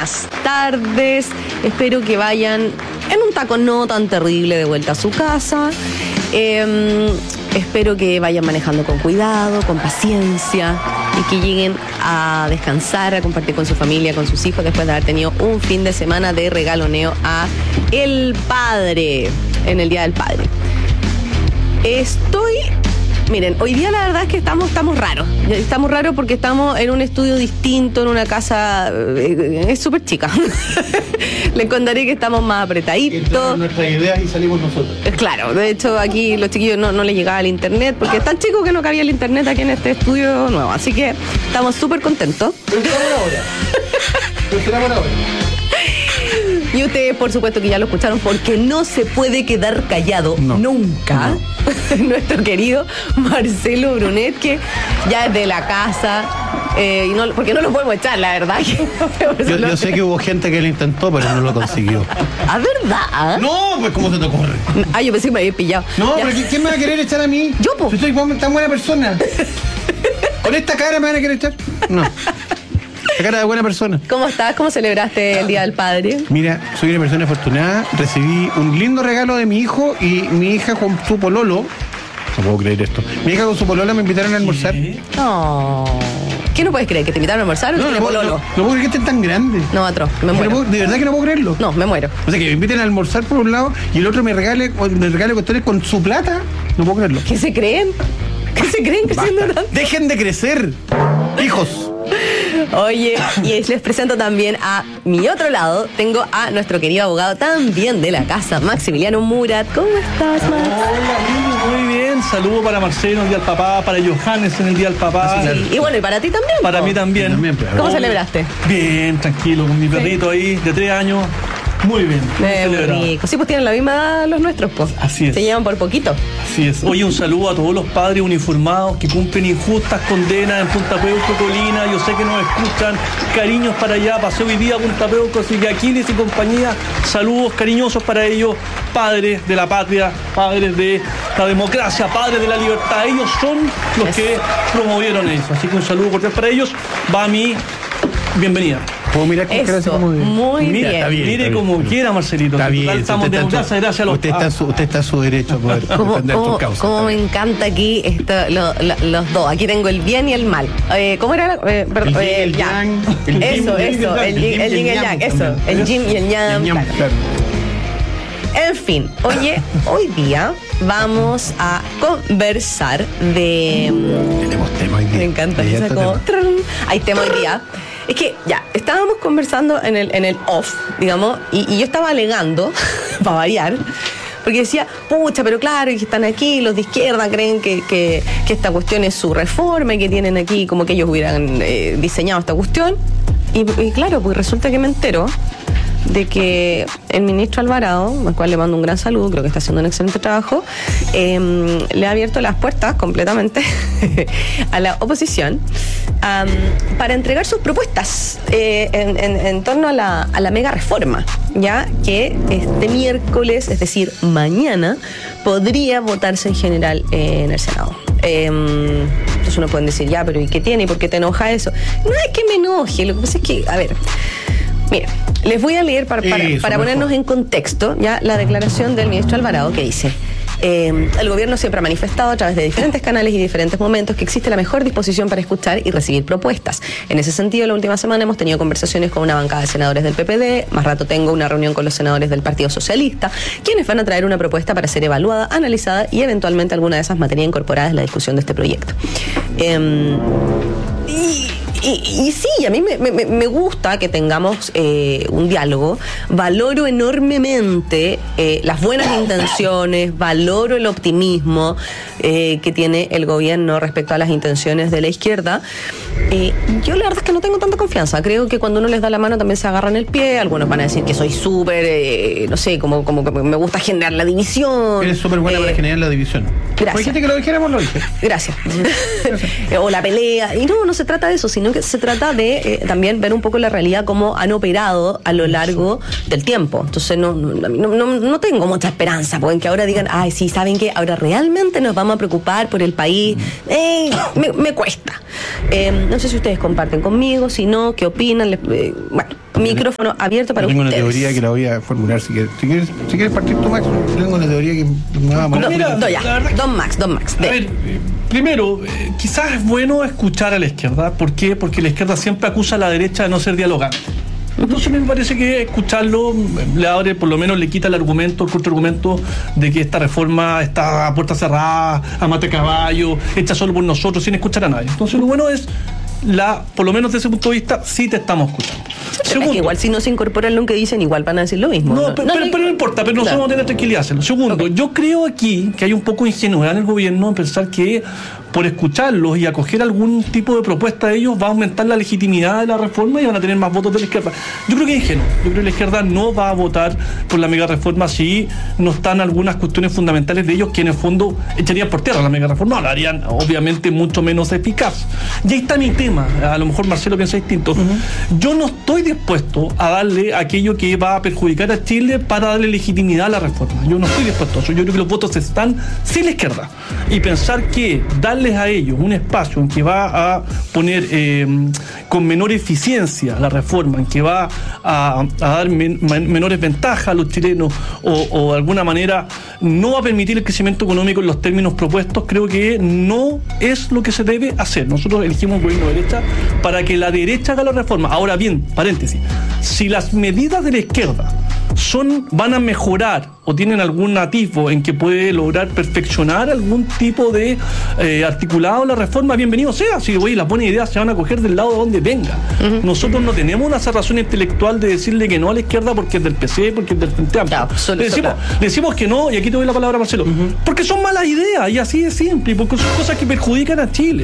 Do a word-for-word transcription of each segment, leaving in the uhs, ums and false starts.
buenas tardes. Espero que vayan en un taco no tan terrible de vuelta a su casa. Eh, espero que vayan manejando con cuidado, con paciencia y que lleguen a descansar, a compartir con su familia, con sus hijos, después de haber tenido un fin de semana de regaloneo a el padre, en el Día del Padre. Estoy... Miren, hoy día la verdad es que estamos, estamos raros. Estamos raros porque estamos en un estudio distinto, en una casa... Eh, es súper chica. Les contaré que estamos más apretaditos. Entraron nuestras ideas y salimos nosotros. Claro, de hecho aquí los chiquillos no, no les llegaba el internet, porque es tan chico que no cabía el internet aquí en este estudio nuevo. Así que estamos súper contentos. Pero será por ahora. Pero será por ahora. Y ustedes, por supuesto, que ya lo escucharon, porque no se puede quedar callado no. nunca. No. Nuestro querido Marcelo Brunet, que ya es de la casa, eh, y no, porque no lo podemos echar, la verdad. yo, yo sé que hubo gente que lo intentó, pero no lo consiguió. ¿A verdad? No, pues ¿cómo se te ocurre? Ah, yo pensé que me había pillado. No, ya. Pero ¿quién me va a querer echar a mí? Yo, po. Yo soy tan buena persona. ¿Con esta cara me van a querer echar? No. La cara de buena persona. ¿Cómo estás? ¿Cómo celebraste el Día del Padre? Mira, soy una persona afortunada. Recibí un lindo regalo de mi hijo y mi hija con su pololo. No puedo creer esto. Mi hija con su pololo me invitaron a almorzar. No. ¿Qué no puedes creer? ¿Que te invitaron a almorzar o No, no, no, puedo, no, no puedo creer que estén tan grandes. No, atroz, me No muero. puedo, de verdad que no puedo creerlo. No, me muero. O sea, que me inviten a almorzar por un lado y el otro me regale, me regale cuestiones con su plata. No puedo creerlo. ¿Qué se creen? ¿Qué se creen creciendo tanto? Dejen de crecer, hijos. Oye, y les presento también a mi otro lado. Tengo a nuestro querido abogado también de la casa, Maximiliano Murat. ¿Cómo estás, Max? Hola, muy bien. Saludos para Marcelo en el Día del Papá, para Johannes en el Día del Papá. Sí. Y bueno, y para ti también. Para ¿no? mí también. también pero... ¿Cómo celebraste? Bien, tranquilo, con mi perrito sí. ahí de tres años. Muy bien. Muy eh, muy rico. Sí, pues tienen la misma edad los nuestros, pues. Así es. Se llevan por poquito. Así es. Oye, un saludo a todos los padres uniformados que cumplen injustas condenas en Punta Peuco, Colina. Yo sé que nos escuchan. Cariños para allá. Pasé hoy día a Punta Peuco, así que Aquiles y compañía. Saludos cariñosos para ellos. Padres de la patria, padres de la democracia, padres de la libertad. Ellos son los que promovieron eso. Así que un saludo cordial para ellos. Va a mí. Bienvenida. ¿Puedo mirar con Eso, como de... muy Mira, bien. Está bien. Mire está como bien, quiera, Marcelito. Está bien. Total, estamos de gracias, gracias a los usted, está en su, usted está en su derecho a poder ¿Cómo, defender cómo, tus causas. cómo me encanta aquí esto, lo, lo, los dos? Aquí tengo el bien y el mal. Eh, ¿Cómo era? Eh, perdón, El yin y eh, el ya. yang, el Eso, yin y el eso. yang, El yin el yin y el yang. Eso. también. El yin y el yang. El yang, claro. claro. En fin, oye, hoy día vamos a conversar de... Tenemos tema hoy día. Me encanta. Hay Esa harto como, tema. trun. Hay tema hoy día. Es que ya, estábamos conversando en el, en el off, digamos, y, y yo estaba alegando, para variar, porque decía, pucha, pero claro, que están aquí, los de izquierda creen que, que, que esta cuestión es su reforma y que tienen aquí como que ellos hubieran eh, diseñado esta cuestión. Y, y claro, pues resulta que me entero de que el ministro Alvarado, al cual le mando un gran saludo, creo que está haciendo un excelente trabajo, eh, le ha abierto las puertas completamente a la oposición um, para entregar sus propuestas eh, en, en, en torno a la, a la mega reforma, ya que este miércoles, es decir, mañana, podría votarse en general eh, en el Senado. Eh, entonces uno puede decir, ya, pero ¿y qué tiene? ¿Y por qué te enoja eso? No es que me enoje, lo que pasa es que, a ver... Mira, les voy a leer para, para, Eso, para ponernos en contexto ya la declaración del ministro Alvarado, que dice: eh, el gobierno siempre ha manifestado a través de diferentes canales y diferentes momentos que existe la mejor disposición para escuchar y recibir propuestas. En ese sentido, la última semana hemos tenido conversaciones con una bancada de senadores del P P D, más rato tengo una reunión con los senadores del Partido Socialista, quienes van a traer una propuesta para ser evaluada, analizada y eventualmente alguna de esas materias incorporadas en la discusión de este proyecto. Eh, y Y, y sí, a mí me, me, me gusta que tengamos eh, un diálogo. Valoro enormemente eh, las buenas intenciones, valoro el optimismo eh, que tiene el gobierno respecto a las intenciones de la izquierda. Eh, yo la verdad es que no tengo tanta confianza. Creo que cuando uno les da la mano también se agarran el pie. Algunos van a decir que soy súper, eh, no sé, como, como que me gusta generar la división. Eres súper buena eh, para generar la división. Gracias. ¿Dijiste que lo dijéramos? Lo dije. Gracias. O la pelea. Y no, no se trata de eso, sino sino que se trata de eh, también ver un poco la realidad, cómo han operado a lo largo del tiempo. Entonces no, no, no, no tengo mucha esperanza, porque en que ahora digan, ay, sí, ¿saben qué? Ahora realmente nos vamos a preocupar por el país. Eh, me, me cuesta. Eh, no sé si ustedes comparten conmigo, si no, ¿qué opinan? Les, eh, bueno, micrófono abierto para tengo ustedes. Tengo una teoría que la voy a formular si quieres. Si quieres, si quieres partir tú, Max, tengo una teoría que me va a morir. Mira, do, ya. Don Max, Don Max. A ver, eh, primero, eh, quizás es bueno escuchar a la izquierda. ¿Por qué? Porque la izquierda siempre acusa a la derecha de no ser dialogante. Entonces me parece que escucharlo le abre, por lo menos le quita el argumento, el contraargumento de que esta reforma está a puerta cerrada, a mate caballo, hecha solo por nosotros, sin escuchar a nadie. Entonces lo bueno es, la, por lo menos desde ese punto de vista, sí te estamos escuchando. Segundo, es que igual si no se incorporan lo que dicen, igual van a decir lo mismo. No, No, pero, no, pero, no, pero no importa, pero nosotros claro. vamos a tener tranquilidad hacerlo. Segundo, Okay. yo creo aquí que hay un poco de ingenuidad en el gobierno en pensar que por escucharlos y acoger algún tipo de propuesta de ellos va a aumentar la legitimidad de la reforma y van a tener más votos de la izquierda. Yo creo que es ingenuo. Yo creo que la izquierda no va a votar por la mega reforma si no están algunas cuestiones fundamentales de ellos que en el fondo echarían por tierra la mega reforma, la harían obviamente mucho menos eficaz. Y ahí está mi tema. A lo mejor Marcelo piensa distinto. Uh-huh. Yo no estoy dispuesto a darle aquello que va a perjudicar a Chile para darle legitimidad a la reforma. Yo no estoy dispuesto a eso. Yo creo que los votos están sin la izquierda. Y pensar que darles a ellos un espacio en que va a poner eh, con menor eficiencia la reforma, en que va a, a dar men, menores ventajas a los chilenos o, o de alguna manera no va a permitir el crecimiento económico en los términos propuestos, creo que no es lo que se debe hacer. Nosotros elegimos un gobierno de derecha para que la derecha haga la reforma. Ahora bien, paréntesis, si las medidas de la izquierda son, van a mejorar o tienen algún atisbo en que puede lograr perfeccionar algún tipo de eh, articulado la reforma, bienvenido sea. Si oye, las buenas ideas se van a coger del lado de donde venga. Uh-huh. Nosotros no tenemos una cerrazón intelectual de decirle que no a la izquierda porque es del P C, porque es del Frente Amplio. Claro, solo, le, decimos, le decimos que no, y aquí te doy la palabra, Marcelo, uh-huh. porque son malas ideas, y así de simple, y porque son cosas que perjudican a Chile.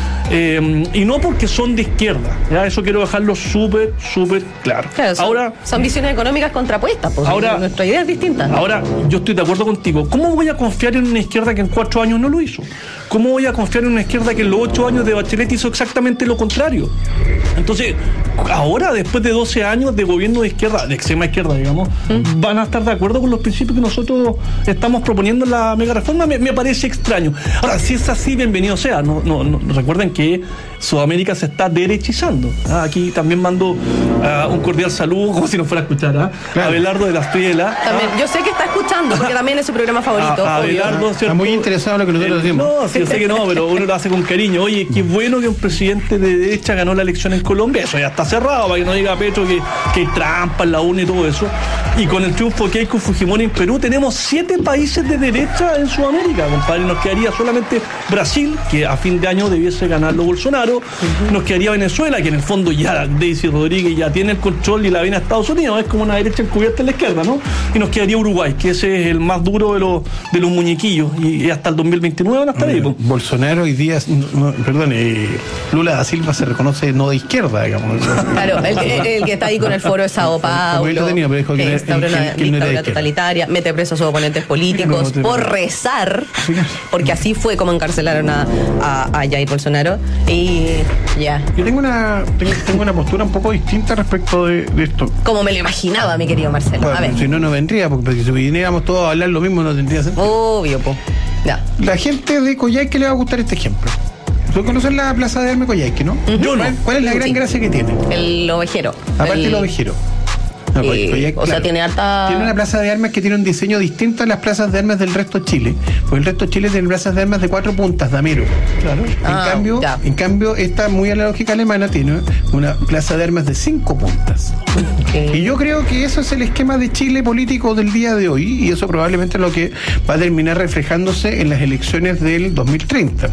Eh, y no porque son de izquierda, ¿ya? Eso quiero dejarlo súper, súper claro. Claro, son, ahora, son visiones económicas contrapuestas, pues ahora, nuestra idea es distinta. Ahora, yo estoy de acuerdo contigo. ¿Cómo voy a confiar en una izquierda que en cuatro años no lo hizo? ¿Cómo voy a confiar en una izquierda que en los ocho años de Bachelet hizo exactamente lo contrario? Entonces, ahora, después de doce años de gobierno de izquierda, de extrema izquierda, digamos, ¿Mm? van a estar de acuerdo con los principios que nosotros estamos proponiendo en la mega reforma. Me, me parece extraño. Ahora, si es así, bienvenido sea. No, no, no, recuerden que Sudamérica se está derechizando. Ah, aquí también mando uh, un cordial saludo, como si no fuera a escuchar, ¿ah? Claro. A Abelardo de las Trielas. También, yo sé que está escuchando, porque también es su programa favorito. A, a Abelardo, ¿cierto? Está muy interesado en lo que nosotros eh, decimos. No, sí, yo sé que no, pero uno lo hace con cariño. Oye, qué bueno que un presidente de derecha ganó la elección en Colombia. Eso ya está cerrado, para que no diga Petro que, que hay trampa en la U N y todo eso. Y con el triunfo que hay con Fujimori en Perú, tenemos siete países de derecha en Sudamérica, compadre. Nos quedaría solamente Brasil, que a fin de año debiese ganarlo Bolsonaro. Uh-huh. Nos quedaría Venezuela, que en el fondo ya Daisy Rodríguez ya tiene el control y la viene a Estados Unidos, es como una derecha encubierta en la izquierda, ¿no? Y nos quedaría Uruguay, que ese es el más duro de los de los muñequillos, y, y hasta el dos mil veintinueve van a estar ahí. Pues. Bolsonaro hoy día, no, perdón, eh, Lula da Silva se reconoce no de izquierda, digamos. Claro, el, el, el que está ahí con el foro de Sao Paulo, él tenía, pero dijo que, que instaura una que, que dictadura no totalitaria, mete presos a sus oponentes políticos no, por rezar, porque así fue como encarcelaron a, a, a Jair Bolsonaro, y ya. Yeah. Yo tengo una tengo, tengo una postura un poco distinta respecto de, de esto. Como me lo imaginaba, mi querido Marcelo. Bueno, a ver. Si no, no vendría, porque, porque si viniéramos todos a hablar lo mismo, no tendría sentido. Obvio, po. Ya. La gente de Coyhaique le va a gustar este ejemplo. ¿Tú conoces la plaza de Armas Coyhaique, no? Uh-huh. Yo no. ¿Cuál, ¿Cuál es la gran sí. gracia que tiene? El ovejero. Aparte el... del ovejero. No, eh, Coyhaique, o sea, claro. tiene harta... Tiene una plaza de armas que tiene un diseño distinto a las plazas de armas del resto de Chile. Porque el resto de Chile tiene plazas de armas de cuatro puntas, damero. Claro. Ah, en, cambio, ya. en cambio, esta muy a la lógica alemana tiene una plaza de armas de cinco puntas. Okay. Y yo creo que eso es el esquema de Chile político del día de hoy, y eso probablemente es lo que va a terminar reflejándose en las elecciones del dos mil treinta.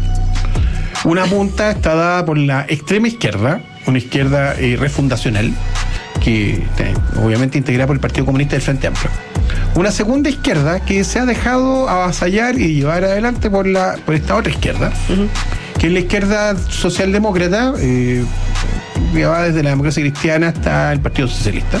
Una punta está dada por la extrema izquierda, una izquierda eh, refundacional, que eh, obviamente integrada por el Partido Comunista del Frente Amplio. Una segunda izquierda que se ha dejado avasallar y llevar adelante por la por esta otra izquierda, uh-huh. que es la izquierda socialdemócrata, eh, que va desde la democracia cristiana hasta el Partido Socialista.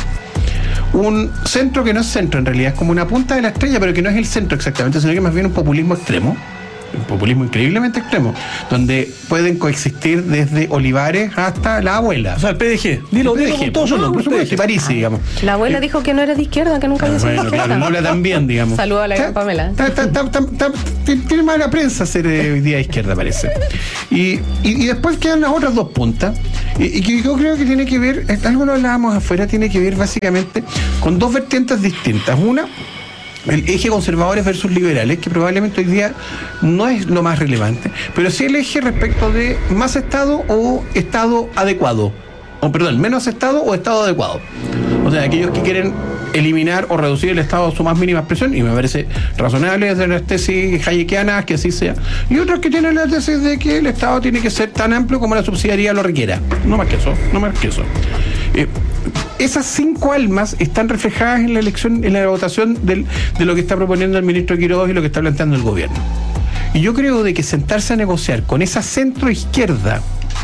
Un centro que no es centro, en realidad es como una punta de la estrella, pero que no es el centro exactamente, sino que más bien un populismo extremo. un populismo increíblemente extremo, donde pueden coexistir desde Olivares hasta la abuela. O sea, el P D G. Dilo, el dilo con todos sus nombres. Por supuesto, y París, digamos. La abuela eh, dijo que no era de izquierda, que nunca había sido de bueno, izquierda. claro, Lola también, digamos. Saludos a la gran Pamela. Ta, ta, ta, ta, ta, tiene mala prensa ser eh, hoy día de izquierda, parece. Y, y, y después quedan las otras dos puntas, y, y que yo creo que tiene que ver, algo lo hablábamos afuera, tiene que ver básicamente con dos vertientes distintas. Una, el eje conservadores versus liberales, que probablemente hoy día no es lo más relevante, pero sí el eje respecto de más Estado o Estado adecuado, o perdón, menos Estado o Estado adecuado. O sea, aquellos que quieren eliminar o reducir el Estado a su más mínima expresión, y me parece razonable desde las tesis hayekianas que así sea, y otros que tienen la tesis de que el Estado tiene que ser tan amplio como la subsidiariedad lo requiera. No más que eso, no más que eso. Eh, esas cinco almas están reflejadas en la elección, en la votación del, de lo que está proponiendo el ministro Quiroz y lo que está planteando el gobierno. Y yo creo de que sentarse a negociar con esa centro izquierda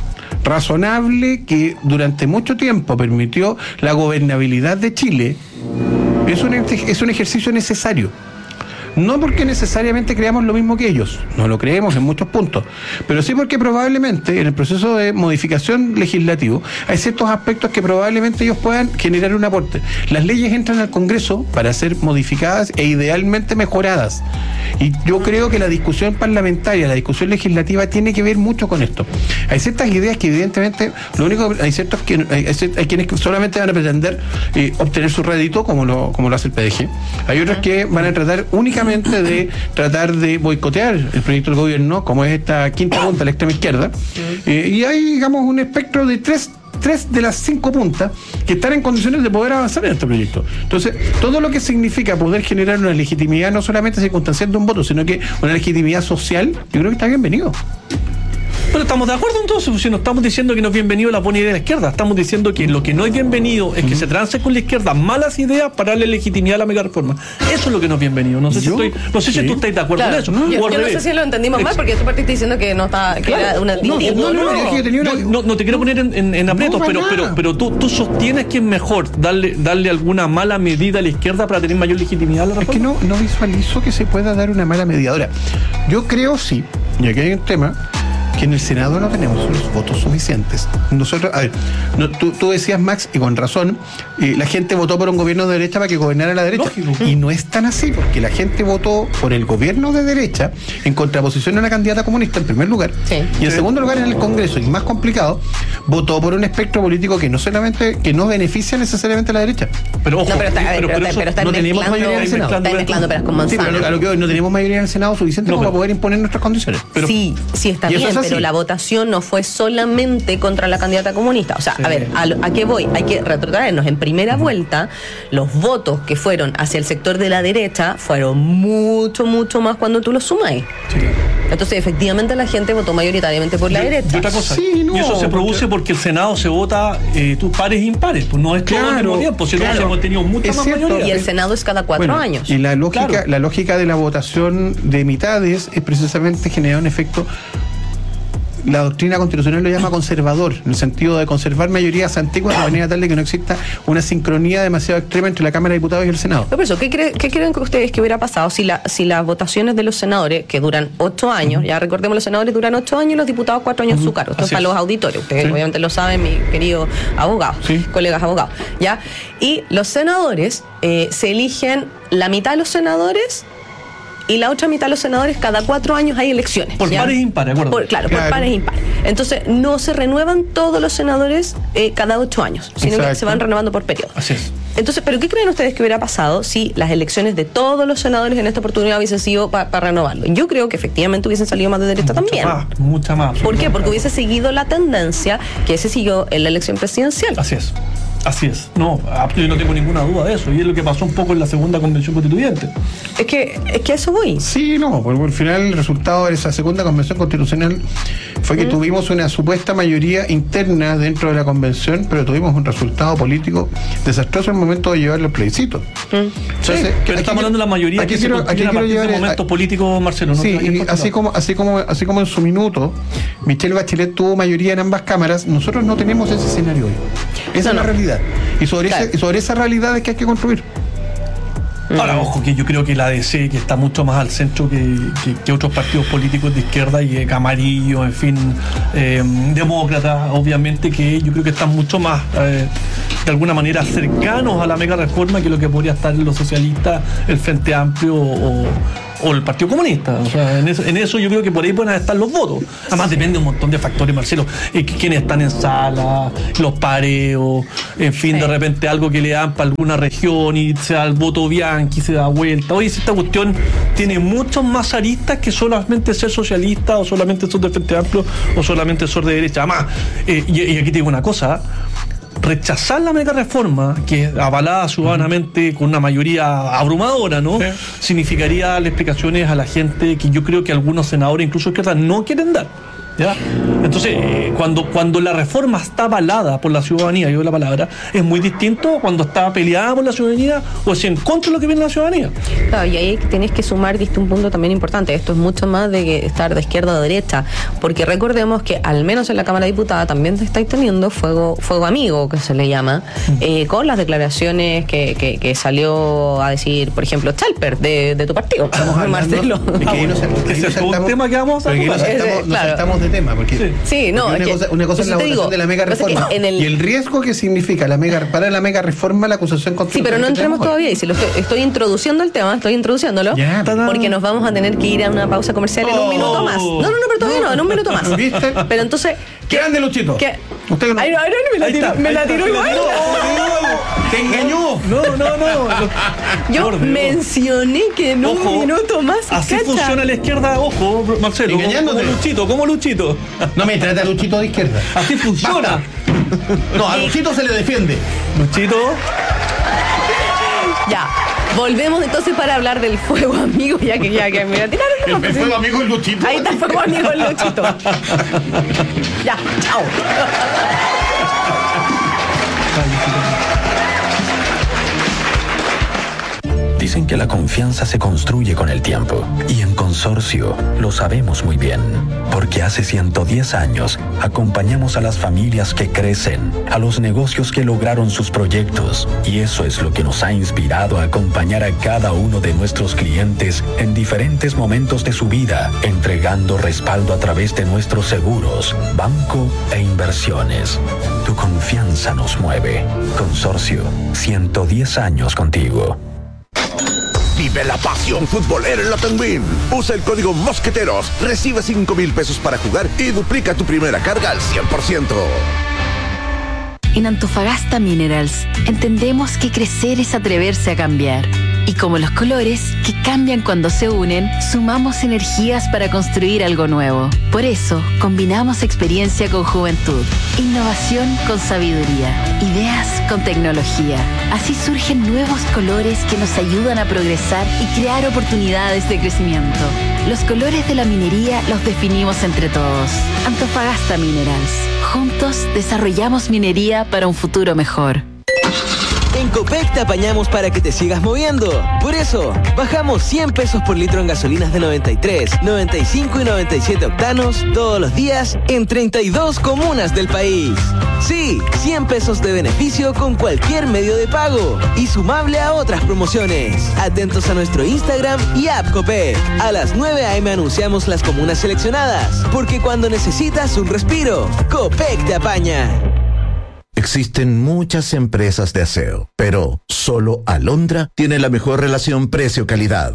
razonable que durante mucho tiempo permitió la gobernabilidad de Chile es un, es un ejercicio necesario. No porque necesariamente creamos lo mismo que ellos, no lo creemos en muchos puntos, pero sí porque probablemente en el proceso de modificación legislativo hay ciertos aspectos que probablemente ellos puedan generar un aporte. Las leyes entran al Congreso para ser modificadas e idealmente mejoradas. Y yo creo que la discusión parlamentaria, la discusión legislativa tiene que ver mucho con esto. Hay ciertas ideas que evidentemente, lo único hay ciertos que hay, hay quienes solamente van a pretender eh, obtener su rédito, como lo, como lo hace el P D G. Hay otros que van a tratar únicamente de tratar de boicotear el proyecto del gobierno, como es esta quinta punta, la extrema izquierda, eh, y hay, digamos, un espectro de tres tres de las cinco puntas que están en condiciones de poder avanzar en este proyecto. Entonces, todo lo que significa poder generar una legitimidad no solamente circunstanciando un voto, sino que una legitimidad social, yo creo que está bienvenido. Pero estamos de acuerdo entonces, si no estamos diciendo que no es bienvenido la buena idea de la izquierda, estamos diciendo que lo que no es bienvenido es que se trance con la izquierda malas ideas para darle legitimidad a la mega reforma. Eso es lo que no es bienvenido. No sé si, estoy, no sé sí. si tú estás de acuerdo claro, con eso. No, yo, yo no sé si lo entendimos mal, porque tú partiste diciendo que no estaba, que claro, era una no, no, no, no, no, no, no te quiero poner en, en, en aprietos, no, pero, pero, pero tú, tú sostienes que es mejor darle, darle alguna mala medida a la izquierda para tener mayor legitimidad a la reforma. Es que no, no visualizo que se pueda dar una mala medida. Ahora, yo creo sí, y aquí hay un tema, que en el Senado no tenemos los votos suficientes. Nosotros, a ver, no, tú, tú decías, Max, y con razón, eh, la gente votó por un gobierno de derecha para que gobernara la derecha. Lógico. Y no es tan así, porque la gente votó por el gobierno de derecha en contraposición a una candidata comunista, en primer lugar. Sí. Y en segundo lugar, en el Congreso, y más complicado, votó por un espectro político que no solamente, que no beneficia necesariamente a la derecha. Pero ojo, no, pero está, pero, pero, pero, pero está no tenemos mayoría en el Senado. Está mezclando peras con manzanas. Sí, pero a lo que hoy no tenemos mayoría en el Senado suficiente no, como para poder imponer nuestras condiciones. Pero, sí, sí está bien, pero la votación no fue solamente contra la candidata comunista. O sea, sí. a ver, ¿a, ¿a qué voy? Hay que retrotraernos. En primera uh-huh. vuelta, los votos que fueron hacia el sector de la derecha fueron mucho, mucho más cuando tú los sumas. Sí. Entonces, efectivamente, la gente votó mayoritariamente por la y, derecha. Y otra cosa, sí, no, y eso se produce porque, porque el Senado se vota eh, tus pares e impares, pues no es todo claro, al mismo tiempo, si claro, no hemos tenido mucha más cierto, mayoría. Y el Senado es cada cuatro bueno, años. Y la lógica, claro. la lógica de la votación de mitades es precisamente generar un efecto. La doctrina constitucional lo llama conservador, en el sentido de conservar mayorías antiguas de manera tal de que no exista una sincronía demasiado extrema entre la Cámara de Diputados y el Senado. Pero por eso, ¿qué, cree, ¿qué creen que ustedes que hubiera pasado si, la, si las votaciones de los senadores, que duran ocho años, uh-huh. ya recordemos, los senadores duran ocho años y los diputados cuatro años uh-huh. en su cargo? Esto es para los auditores, ustedes sí. obviamente lo saben, mis queridos abogados, sí. colegas abogados, ¿ya? Y los senadores eh, se eligen la mitad de los senadores y la otra mitad de los senadores, cada cuatro años hay elecciones. Por ¿ya? pares impares, ¿de acuerdo? Por, claro, claro, por pares impares. Entonces, no se renuevan todos los senadores eh, cada ocho años, sino Exacto. que se van renovando por periodo. Así es. Entonces, ¿pero qué creen ustedes que hubiera pasado si las elecciones de todos los senadores en esta oportunidad hubiesen sido para pa renovarlo? Yo creo que efectivamente hubiesen salido más de derecha mucha también. Más, mucha más. ¿Por qué? Porque hubiese seguido la tendencia que se siguió en la elección presidencial. Así es. Así es, no, yo no tengo ninguna duda de eso, y es lo que pasó un poco en la segunda convención constituyente. Es que, es que a eso voy. Sí, no, porque al final el resultado de esa segunda convención constitucional fue que mm. tuvimos una supuesta mayoría interna dentro de la convención, pero tuvimos un resultado político desastroso en el momento de llevarlo al plebiscito. Mm. Entonces, sí, pero estamos hablando de la mayoría aquí que quiero, se aquí quiero llevar el momento a, político, Marcelo. ¿no? Sí, y así como, así, como, así como en su minuto Michelle Bachelet tuvo mayoría en ambas cámaras, nosotros no tenemos ese escenario hoy. Esa no, es la no. realidad. Y sobre, claro. ese, y sobre esa realidad es que hay que construir. Ahora, ojo, que yo creo que la A D C, que está mucho más al centro que, que, que otros partidos políticos de izquierda, y eh, Camarillo, en fin, eh, demócratas, obviamente, que yo creo que están mucho más, eh, de alguna manera, cercanos a la mega reforma que lo que podría estar los socialistas, el Frente Amplio o, o el Partido Comunista. O sea, en eso, en eso yo creo que por ahí pueden estar los votos. Además, depende de un montón de factores, Marcelo, eh, quiénes están en sala, los pareos, en fin, sí. De repente algo que le dan para alguna región y se da el voto Bianchi, se da vuelta. Oye, si esta cuestión tiene muchos más aristas que solamente ser socialista, o solamente ser del Frente Amplio, o solamente ser de derecha. Además, eh, y, y aquí te digo una cosa, rechazar la mega reforma, que avalada ciudadanamente con una mayoría abrumadora, ¿no? Sí. Significaría darle explicaciones a la gente que yo creo que algunos senadores, incluso izquierdas, no quieren dar. ¿Ya? Entonces, eh, cuando, cuando la reforma está avalada por la ciudadanía, yo doy la palabra, es muy distinto cuando está peleada por la ciudadanía o es en contra de lo que viene la ciudadanía. Claro, y ahí tenés que sumar, diste un punto también importante. Esto es mucho más de que estar de izquierda o derecha, porque recordemos que al menos en la Cámara de Diputados también estáis teniendo fuego, fuego amigo, que se le llama, eh, con las declaraciones que, que, que salió a decir, por ejemplo, Chalper, de, de tu partido, Marcelo. Es que ahí nos, ese es un tema que vamos a hablar. De tema, porque sí, sí, no, porque una, es cosa, una cosa es la votación digo, de la mega reforma el... y el riesgo que significa la mega para la mega reforma, la acusación contra. Sí, pero no entremos todavía, y si lo estoy, estoy introduciendo el tema, estoy introduciéndolo, yeah, porque nos vamos a tener que ir a una pausa comercial oh, en un minuto más. No, no, no, pero todavía no, en un minuto más. ¿Viste? Pero entonces, ¿qué grande Luchito? ¿Qué? Usted no. Ay, no, ay, no, me la tiró, me la tiró igual. Te engañó. No, no, no. Yo Borde, mencioné que en ojo, un minuto más. Así cacha. Funciona la izquierda, ojo, Marcelo. Engañándote. Como Luchito, como Luchito. No me trata a Luchito de izquierda. Así funciona. No, a Luchito se le defiende. Luchito. Ya. Volvemos entonces para hablar del fuego amigo, ya que ya que me tiraron el, el fuego amigo el Luchito. Ahí está el fuego amigo el Luchito. Ya, chao. Dicen que la confianza se construye con el tiempo, y en Consorcio lo sabemos muy bien, porque hace ciento diez años acompañamos a las familias que crecen, a los negocios que lograron sus proyectos, y eso es lo que nos ha inspirado a acompañar a cada uno de nuestros clientes en diferentes momentos de su vida, entregando respaldo a través de nuestros seguros, banco e inversiones. Tu confianza nos mueve. Consorcio, ciento diez años contigo. Vive la pasión futbolera en la Penguin. Usa el código Mosqueteros, recibe cinco mil pesos para jugar y duplica tu primera carga al cien por ciento. En Antofagasta Minerals entendemos que crecer es atreverse a cambiar. Y como los colores, que cambian cuando se unen, sumamos energías para construir algo nuevo. Por eso, combinamos experiencia con juventud, innovación con sabiduría, ideas con tecnología. Así surgen nuevos colores que nos ayudan a progresar y crear oportunidades de crecimiento. Los colores de la minería los definimos entre todos. Antofagasta Minerals. Juntos desarrollamos minería para un futuro mejor. En Copec te apañamos para que te sigas moviendo. Por eso, bajamos cien pesos por litro en gasolinas de noventa y tres, noventa y cinco y noventa y siete octanos todos los días en treinta y dos comunas del país. Sí, cien pesos de beneficio con cualquier medio de pago y sumable a otras promociones. Atentos a nuestro Instagram y app Copec. A las nueve a eme anunciamos las comunas seleccionadas, porque cuando necesitas un respiro, Copec te apaña. Existen muchas empresas de aseo, pero solo Alondra tiene la mejor relación precio-calidad.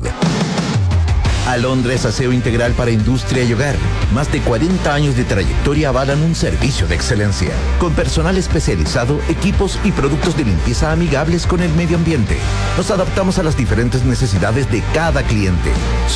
Alondra es aseo integral para industria y hogar. Más de cuarenta años de trayectoria avalan un servicio de excelencia, con personal especializado, equipos y productos de limpieza amigables con el medio ambiente. Nos adaptamos a las diferentes necesidades de cada cliente.